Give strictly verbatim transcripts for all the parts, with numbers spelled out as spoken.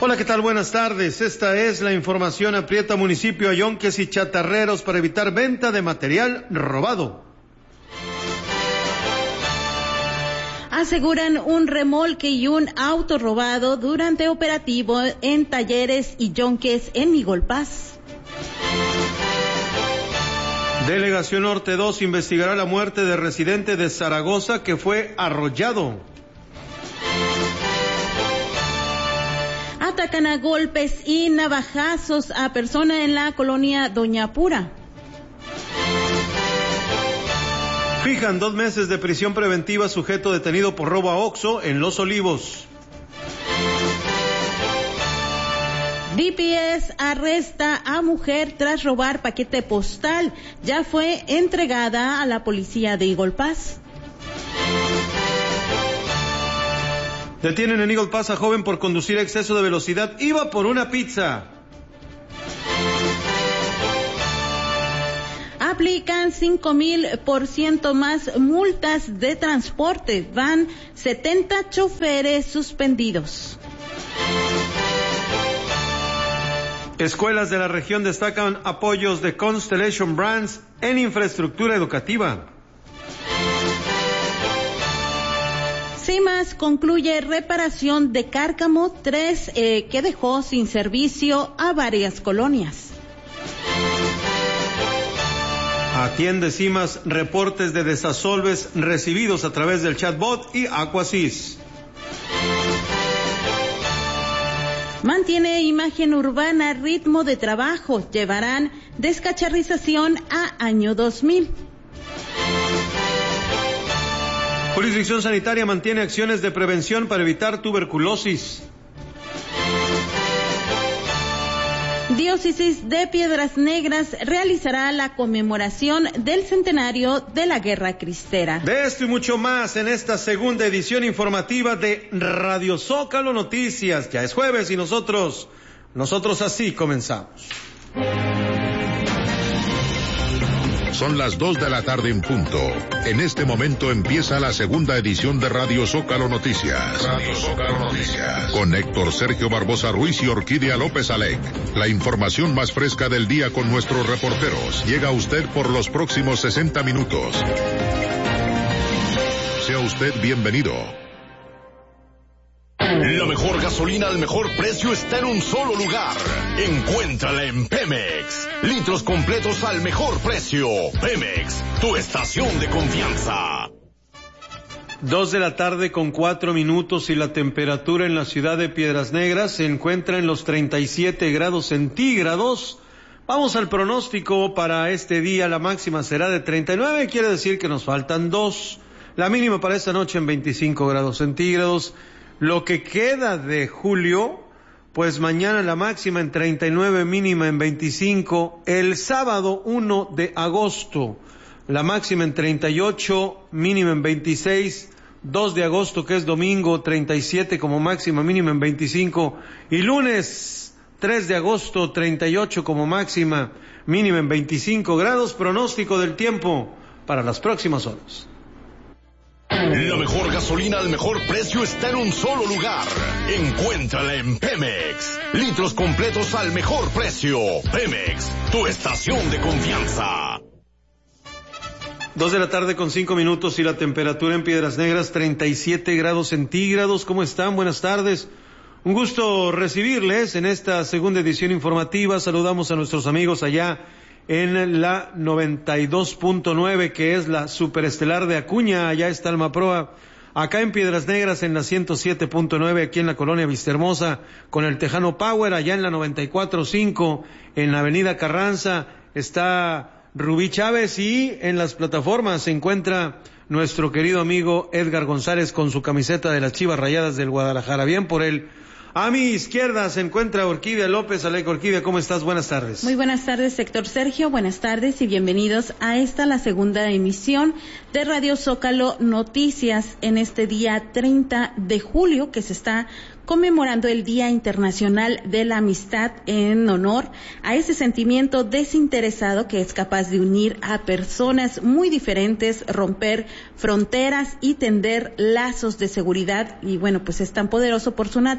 Hola, ¿qué tal? Buenas tardes. Esta es la información. Aprieta municipio a yonques y chatarreros para evitar venta de material robado. Aseguran un remolque y un auto robado durante operativo en talleres y yonques en Migolpaz. Delegación Norte dos investigará la muerte de residente de Zaragoza que fue arrollado. Atacan a golpes y navajazos a persona en la colonia Doña Pura. Fijan dos meses de prisión preventiva sujeto detenido por robo a Oxxo en Los Olivos. D P S arresta a mujer tras robar paquete postal. Ya fue entregada a la policía de Eagle Pass. Detienen en Eagle Pass a joven por conducir a exceso de velocidad. Iba por una pizza. Aplican cinco mil por ciento más multas de transporte. Van setenta choferes suspendidos. Escuelas de la región destacan apoyos de Constellation Brands en infraestructura educativa. CIMAS concluye reparación de Cárcamo tres eh, que dejó sin servicio a varias colonias. Atiende CIMAS reportes de desasolves recibidos a través del chatbot y Aquasys. Mantiene imagen urbana, ritmo de trabajo. Llevarán descacharrización a año dos mil. Jurisdicción Sanitaria mantiene acciones de prevención para evitar tuberculosis. Diócesis de Piedras Negras realizará la conmemoración del centenario de la Guerra Cristera. De esto y mucho más en esta segunda edición informativa de Radio Zócalo Noticias. Ya es jueves y nosotros, nosotros así comenzamos. Son las dos de la tarde en punto. En este momento empieza la segunda edición de Radio Zócalo Noticias. Radio Zócalo Noticias. Con Héctor Sergio Barbosa Ruiz y Orquídea López Alec. La información más fresca del día con nuestros reporteros. Llega a usted por los próximos sesenta minutos. Sea usted bienvenido. La mejor gasolina al mejor precio está en un solo lugar. Encuéntrala en Pemex. Litros completos al mejor precio. Pemex, tu estación de confianza. Dos de la tarde con cuatro minutos y la temperatura en la ciudad de Piedras Negras se encuentra en los treinta y siete grados centígrados. Vamos al pronóstico para este día. La máxima será de treinta y nueve, quiere decir que nos faltan dos. La mínima para esta noche en veinticinco grados centígrados. Lo que queda de julio, pues mañana la máxima en treinta y nueve, mínima en veinticinco. El sábado uno de agosto, la máxima en treinta y ocho, mínima en veintiséis. dos de agosto, que es domingo, treinta y siete como máxima, mínima en veinticinco. Y lunes tres de agosto, treinta y ocho como máxima, mínima en veinticinco grados. Pronóstico del tiempo para las próximas horas. La mejor gasolina al mejor precio está en un solo lugar. Encuéntrala en Pemex. Litros completos al mejor precio. Pemex, tu estación de confianza. Dos de la tarde con cinco minutos y la temperatura en Piedras Negras, treinta y siete grados centígrados. ¿Cómo están? Buenas tardes. Un gusto recibirles en esta segunda edición informativa. Saludamos a nuestros amigos allá en la noventa y dos punto nueve, que es la superestelar de Acuña. Allá está Almaproa. Acá en Piedras Negras en la ciento siete punto nueve, aquí en la colonia Vistahermosa con el Tejano Power. Allá en la noventa y cuatro punto cinco en la avenida Carranza está Rubí Chávez, y en las plataformas se encuentra nuestro querido amigo Edgar González con su camiseta de las Chivas Rayadas del Guadalajara. Bien por él. A mi izquierda se encuentra Orquídea López Alec. Orquídea, ¿cómo estás? Buenas tardes. Muy buenas tardes, Héctor Sergio. Buenas tardes y bienvenidos a esta, la segunda emisión de Radio Zócalo Noticias en este día treinta de julio, que se está conmemorando el Día Internacional de la Amistad, en honor a ese sentimiento desinteresado que es capaz de unir a personas muy diferentes, romper fronteras y tender lazos de seguridad. Y bueno, pues es tan poderoso por su naturaleza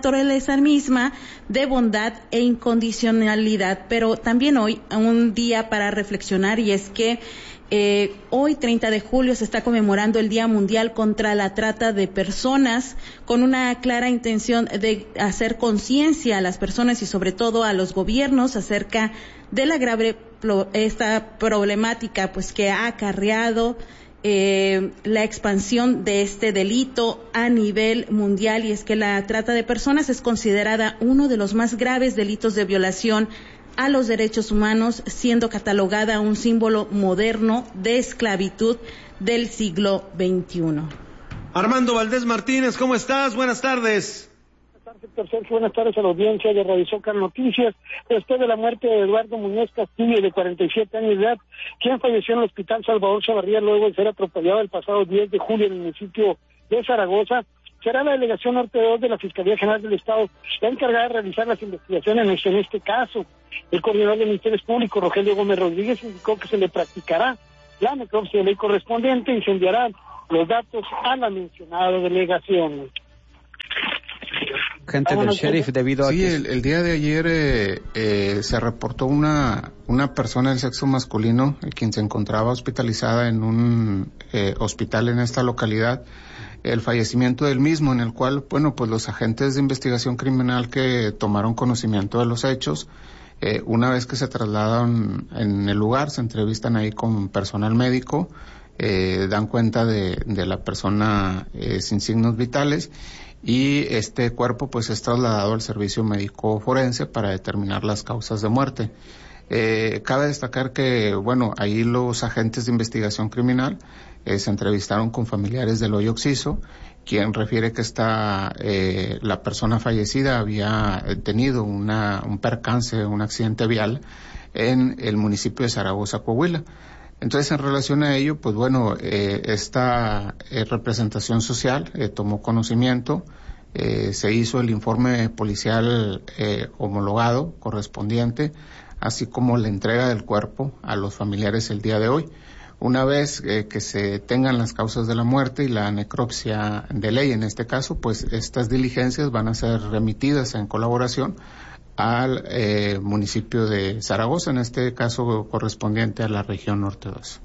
esa misma de bondad e incondicionalidad. Pero también hoy, un día para reflexionar, y es que Eh, hoy, treinta de julio, se está conmemorando el Día Mundial contra la Trata de Personas, con una clara intención de hacer conciencia a las personas y sobre todo a los gobiernos acerca de la grave esta problemática pues que ha acarreado eh, la expansión de este delito a nivel mundial, y es que la trata de personas es considerada uno de los más graves delitos de violación a los derechos humanos, siendo catalogada un símbolo moderno de esclavitud del siglo veintiuno. Armando Valdés Martínez, ¿cómo estás? Buenas tardes. Buenas tardes, doctor Sergio. Buenas tardes a la audiencia de Radio Zócalo Noticias. Después de la muerte de Eduardo Muñoz Castillo, de cuarenta y siete años de edad, quien falleció en el Hospital Salvador Chavarría luego de ser atropellado el pasado diez de julio en el municipio de Zaragoza, será la Delegación Norte dos de la Fiscalía General del Estado la encargada de realizar las investigaciones en este caso. El coordinador de Ministerios Públicos, Rogelio Gómez Rodríguez, indicó que se le practicará la necropsia de ley correspondiente y se enviarán los datos a la mencionada delegación. Gente del sheriff, debido a sí, que... el, el día de ayer eh, eh, se reportó una una persona del sexo masculino, eh, quien se encontraba hospitalizada en un eh, hospital en esta localidad, el fallecimiento del mismo, en el cual, bueno, pues los agentes de investigación criminal que tomaron conocimiento de los hechos, eh, una vez que se trasladan en el lugar, se entrevistan ahí con personal médico, eh, dan cuenta de, de la persona eh, sin signos vitales, y este cuerpo pues es trasladado al servicio médico forense para determinar las causas de muerte. Eh, cabe destacar que, bueno, ahí los agentes de investigación criminal eh, se entrevistaron con familiares del hoyo Oxiso, quien refiere que esta, eh, la persona fallecida había tenido una, un percance, un accidente vial en el municipio de Zaragoza, Coahuila. Entonces, en relación a ello, pues bueno, eh, esta eh, representación social eh, tomó conocimiento, eh, se hizo el informe policial eh, homologado correspondiente, así como la entrega del cuerpo a los familiares el día de hoy. Una vez eh, que se tengan las causas de la muerte y la necropsia de ley, en este caso, pues estas diligencias van a ser remitidas en colaboración al eh, municipio de Zaragoza, en este caso correspondiente a la región Norte dos.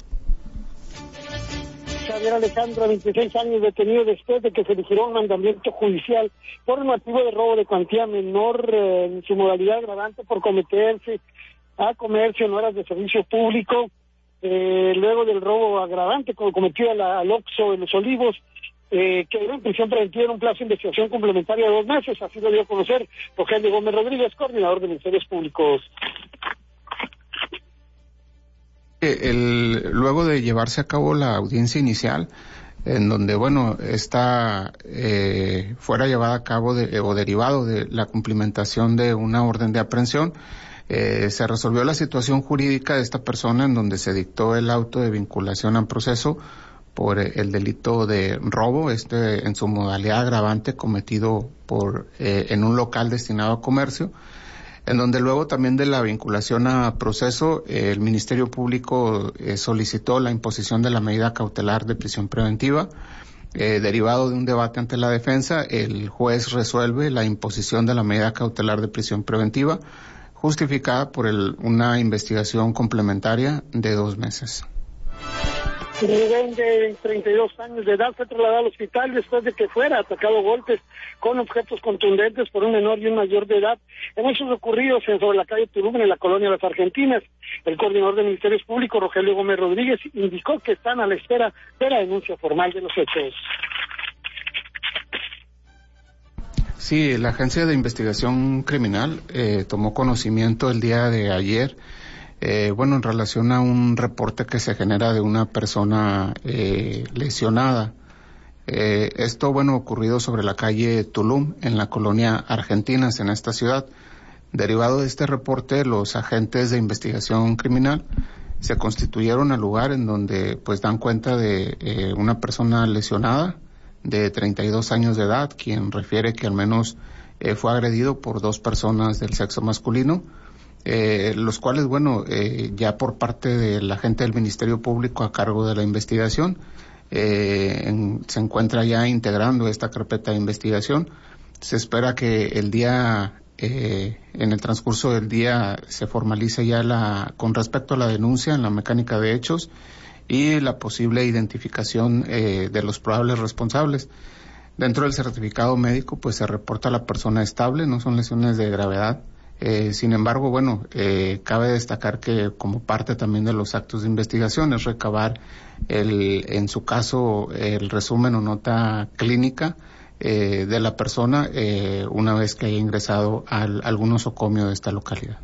Javier Alejandro, veintiséis años, detenido después de que se liquidó un mandamiento judicial por el motivo de robo de cuantía menor eh, en su modalidad agravante por cometerse a comercio en horas de servicio público, eh, luego del robo agravante cometido al, al Oxxo de Los Olivos, eh, quedó en prisión preventiva en un plazo de investigación complementaria de dos meses, así lo dio a conocer Rogelio Gómez Rodríguez, coordinador de Ministerios Públicos. El, luego de llevarse a cabo la audiencia inicial, en donde, bueno, esta eh, fuera llevada a cabo de, o derivado de la cumplimentación de una orden de aprehensión, eh, se resolvió la situación jurídica de esta persona, en donde se dictó el auto de vinculación al proceso por el delito de robo, este en su modalidad agravante cometido por eh, en un local destinado a comercio, en donde luego también de la vinculación a proceso, eh, el Ministerio Público eh, solicitó la imposición de la medida cautelar de prisión preventiva. Eh, derivado de un debate ante la defensa, el juez resuelve la imposición de la medida cautelar de prisión preventiva, justificada por el, una investigación complementaria de dos meses. Un joven de treinta y dos años de edad fue trasladado al hospital después de que fuera atacado a golpes con objetos contundentes por un menor y un mayor de edad en hechos ocurridos en sobre la calle Tulum, en la colonia Las Argentinas. El coordinador de Ministerios Públicos, Rogelio Gómez Rodríguez, indicó que están a la espera de la denuncia formal de los hechos. Sí, la Agencia de Investigación Criminal eh, tomó conocimiento el día de ayer, eh, bueno, en relación a un reporte que se genera de una persona eh, lesionada. Eh, esto, bueno, ocurrido sobre la calle Tulum, en la colonia Argentinas, en esta ciudad. Derivado de este reporte, los agentes de investigación criminal se constituyeron al lugar, en donde pues dan cuenta de eh, una persona lesionada de treinta y dos años de edad, quien refiere que al menos eh, fue agredido por dos personas del sexo masculino, eh, los cuales, bueno, eh, ya por parte del agente del Ministerio Público a cargo de la investigación, eh, en, se encuentra ya integrando esta carpeta de investigación, se espera que el día, eh, en el transcurso del día se formalice ya la, con respecto a la denuncia en la mecánica de hechos y la posible identificación eh, de los probables responsables. Dentro del certificado médico pues se reporta a la persona estable, no son lesiones de gravedad. Eh, sin embargo, bueno, eh, cabe destacar que como parte también de los actos de investigación es recabar el, en su caso, el resumen o nota clínica eh, de la persona eh, una vez que haya ingresado al algún nosocomio de esta localidad.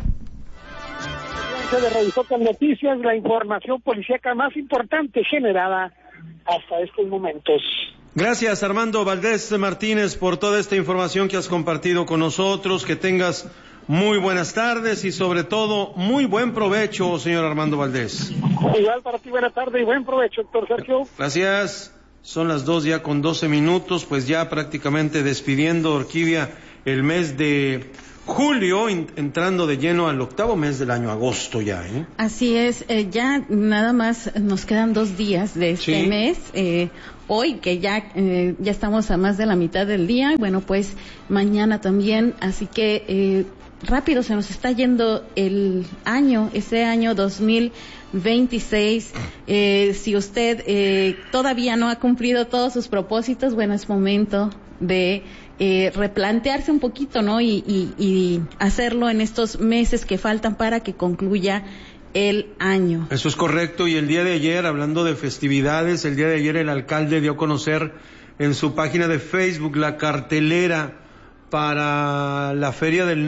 De Radio Zócalo Noticias, la información policíaca más importante generada hasta estos momentos. Gracias, Armando Valdés Martínez, por toda esta información que has compartido con nosotros. Que tengas muy buenas tardes y sobre todo muy buen provecho, señor Armando Valdés. Igual para ti, buena tarde y buen provecho, doctor Sergio. Gracias. Son las dos ya con doce minutos, pues ya prácticamente despidiendo, Orquídea, el mes de julio, in, entrando de lleno al octavo mes del año, agosto ya, ¿eh? Así es, eh, ya nada más nos quedan dos días de este sí. mes, eh, hoy que ya eh, ya estamos a más de la mitad del día, y bueno, pues mañana también, así que eh, rápido se nos está yendo el año, ese año dos mil veintiséis. Eh, si usted eh, todavía no ha cumplido todos sus propósitos, bueno, es momento de eh, replantearse un poquito, ¿no? Y, y, y hacerlo en estos meses que faltan para que concluya el año. Eso es correcto. Y el día de ayer, hablando de festividades, el día de ayer el alcalde dio a conocer en su página de Facebook la cartelera para la Feria del